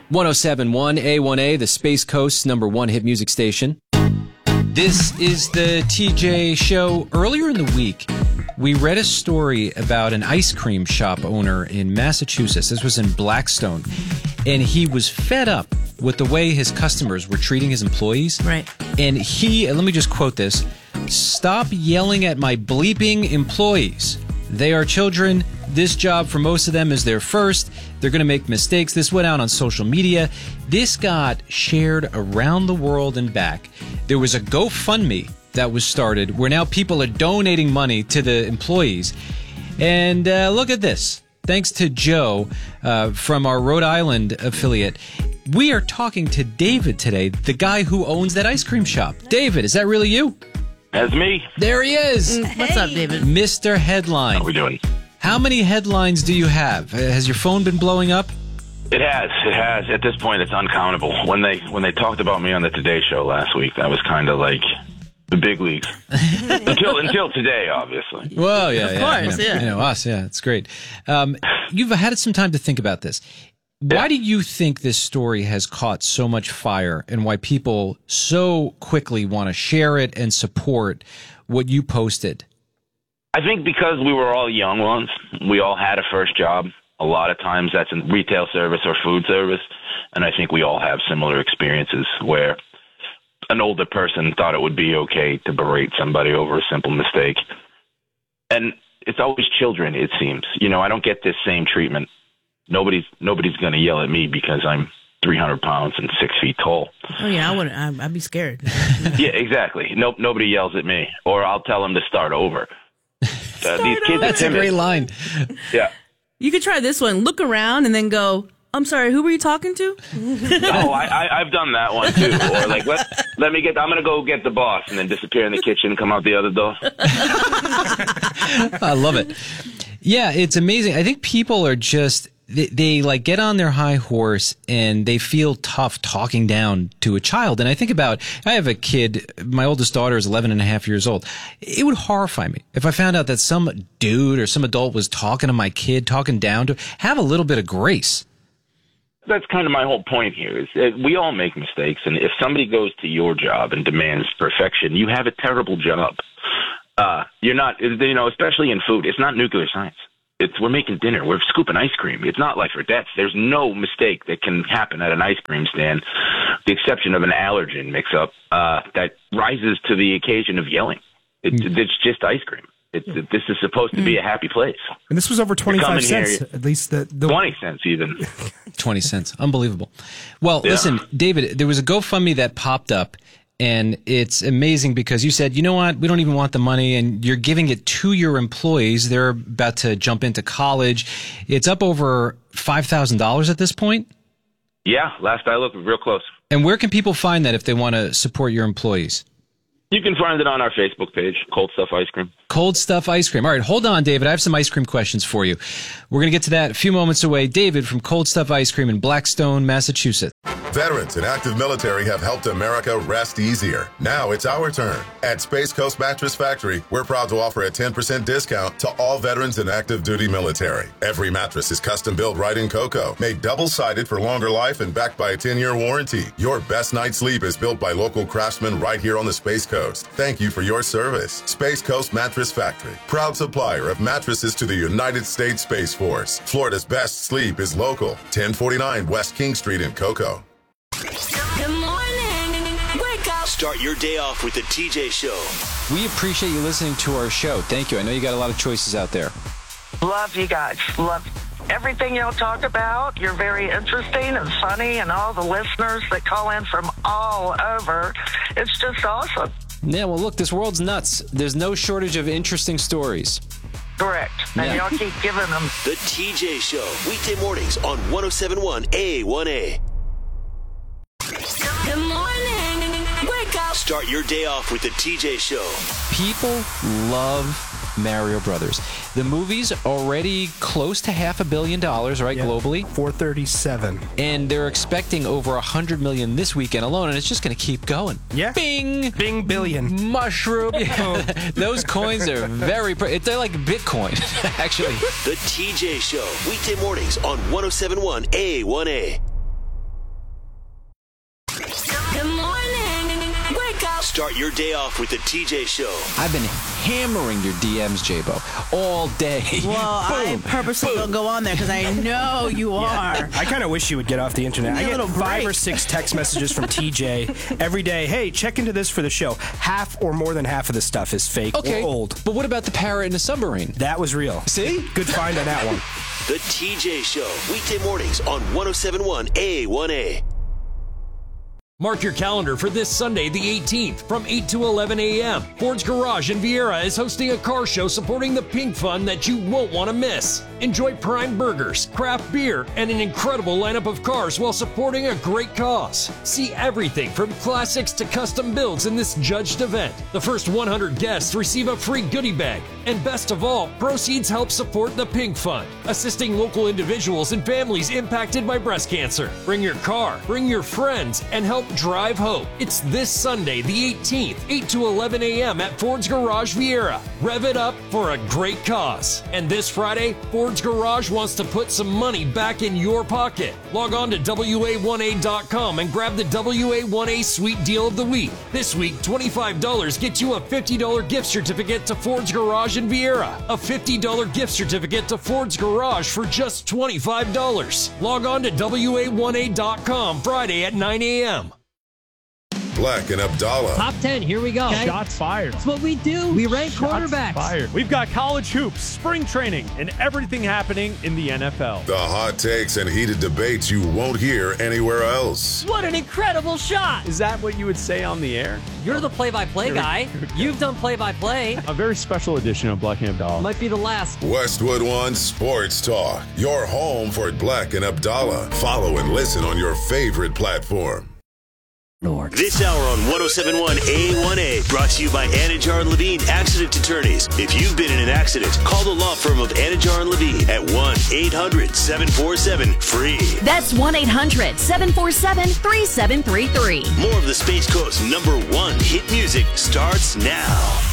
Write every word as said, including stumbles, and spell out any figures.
one oh seven point one A one A, the Space Coast's number one hit music station. This is the T J Show. Earlier in the week, we read a story about an ice cream shop owner in Massachusetts. This was in Blackstone. And he was fed up with the way his customers were treating his employees. Right. And he, and let me just quote this, "Stop yelling at my bleeping employees. They are children. This job for most of them is their first. They're going to make mistakes." This went out on social media. This got shared around the world and back. There was a GoFundMe that was started where now people are donating money to the employees. And uh, look at this. Thanks to Joe uh, from our Rhode Island affiliate. We are talking to David today, the guy who owns that ice cream shop. David, is that really you? That's me. There he is. Hey. What's up, David? Mister Headline. How are we doing? How many headlines do you have? Has your phone been blowing up? It has. It has. At this point, it's uncountable. When they when they talked about me on the Today Show last week, that was kind of like the big leagues. until until today, obviously. Well, yeah, Of yeah, course, you know, yeah. You know, us, yeah, it's great. Um, you've had some time to think about this. Why Yeah. do you think this story has caught so much fire, and why people so quickly want to share it and support what you posted? I think because we were all young ones, we all had a first job. A lot of times that's in retail service or food service, and I think we all have similar experiences where an older person thought it would be okay to berate somebody over a simple mistake. And it's always children, it seems. You know, I don't get this same treatment. Nobody's nobody's going to yell at me because I'm three hundred pounds and six feet tall. Oh, yeah, I wouldn't. I'd, I'd be scared. Yeah, exactly. No, nobody yells at me, or I'll tell them to start over. Uh, these kids That's are a timid. great line. Yeah. You could try this one. Look around and then go, "I'm sorry, who were you talking to?" Oh, I, I, I've done that one too. Or like, let let me get. I'm gonna go get the boss, and then disappear in the kitchen and come out the other door. I love it. Yeah, it's amazing. I think people are just, they, they like get on their high horse and they feel tough talking down to a child. And I think about, I have a kid, my oldest daughter is eleven and a half years old. It would horrify me if I found out that some dude or some adult was talking to my kid, talking down to, have a little bit of grace. That's kind of my whole point here. Is that we all make mistakes, and if somebody goes to your job and demands perfection, you have a terrible job. Uh, you're not, you know, especially in food. It's not nuclear science. It's we're making dinner. We're scooping ice cream. It's not life or death. There's no mistake that can happen at an ice cream stand, the exception of an allergen mix-up uh, that rises to the occasion of yelling. It, mm. It's just ice cream. It, it, this is supposed to be a happy place. And this was over twenty-five cents, here, at least. The, the twenty cents even. twenty cents. Unbelievable. Well, Yeah. listen, David, there was a GoFundMe that popped up, and it's amazing because you said, you know what, we don't even want the money, and you're giving it to your employees. They're about to jump into college. It's up over five thousand dollars at this point. Yeah, last I looked, real close. And where can people find that if they want to support your employees? You can find it on our Facebook page, Cold Stuff Ice Cream. Cold Stuff Ice Cream. All right, hold on, David. I have some ice cream questions for you. We're going to get to that a few moments away. David from Cold Stuff Ice Cream in Blackstone, Massachusetts. Veterans and active military have helped America rest easier. Now it's our turn. At Space Coast Mattress Factory, we're proud to offer a ten percent discount to all veterans and active duty military. Every mattress is custom built right in cocoa, made double-sided for longer life and backed by a ten-year warranty. Your best night's sleep is built by local craftsmen right here on the Space Coast. Thank you for your service. Space Coast Mattress Factory, proud supplier of mattresses to the United States Space Force. Florida's best sleep is local. ten forty-nine West King Street in Cocoa. Good morning. Wake up. Start your day off with the T J Show. We appreciate you listening to our show. Thank you. I know you got a lot of choices out there. Love you guys. Love everything y'all talk about. You're very interesting and funny, and all the listeners that call in from all over. It's just awesome. Yeah, well, look, this world's nuts. There's no shortage of interesting stories. Correct. And Yeah. y'all keep giving them. The T J Show, weekday mornings on one oh seven point one A one A. Good morning. Wake up. Start your day off with the T J Show. People love Mario Brothers. The movie's already close to half a billion dollars, right, Yeah. globally? four thirty-seven. And they're expecting over a hundred million this weekend alone, and it's just going to keep going. Yeah. Bing! Bing billion. Mushroom. Yeah. Those coins are very, pre- they're like Bitcoin, actually. The T J Show, weekday mornings on one oh seven point one A one A. Start your day off with the T J Show. I've been hammering your D Ms, J-Bo, all day. Well, I purposely don't go on there because I know you are. I kind of wish you would get off the internet. I Give me a get little five break. or six text messages from T J every day. Hey, check into this for the show. Half or more than half of the stuff is fake Okay, or old. but what about the parrot in the submarine? That was real. See? Good find on that one. The T J Show, weekday mornings on one oh seven point one A one A. Mark your calendar for this Sunday, the eighteenth, from eight to eleven a.m. Ford's Garage in Vieira is hosting a car show supporting the Pink Fund that you won't want to miss. Enjoy prime burgers, craft beer, and an incredible lineup of cars while supporting a great cause. See everything from classics to custom builds in this judged event. The first one hundred guests receive a free goodie bag. And best of all, proceeds help support the Pink Fund, assisting local individuals and families impacted by breast cancer. Bring your car, bring your friends, and help drive hope. It's this Sunday, the eighteenth, eight to eleven a.m. at Ford's Garage Vieira. Rev it up for a great cause. And this Friday, Ford's Garage wants to put some money back in your pocket. Log on to W A one A dot com and grab the W A one A Sweet Deal of the Week. This week, twenty-five dollars gets you a fifty dollars gift certificate to Ford's Garage in Vieira. A fifty dollars gift certificate to Ford's Garage for just twenty-five dollars. Log on to W A one A dot com Friday at nine a.m. Black and Abdallah. Top ten, here we go. Okay. Shots fired. That's what we do. We rank Shots quarterbacks. Fired. We've got college hoops, spring training, and everything happening in the N F L. The hot takes and heated debates you won't hear anywhere else. What an incredible shot. Is that what you would say on the air? You're the play-by-play guy. You've done play-by-play. A very special edition of Black and Abdallah. Might be the last. Westwood One Sports Talk. Your home for Black and Abdallah. Follow and listen on your favorite platform. This hour on one oh seven point one A one A brought to you by Anajar and Levine Accident Attorneys. If you've been in an accident, call the law firm of Anajar and Levine at one eight hundred seven four seven free. That's one eight hundred seven four seven three seven three three. More of the Space Coast's number one hit music starts now.